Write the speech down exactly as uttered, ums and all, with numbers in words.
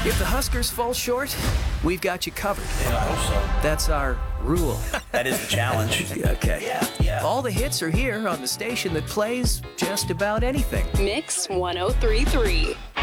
If the Huskers fall short, we've got you covered. Yeah, I hope so. That's our rule. That is the challenge. Okay. Yeah, yeah. All the hits are here on the station that plays just about anything. Mix one oh three point three.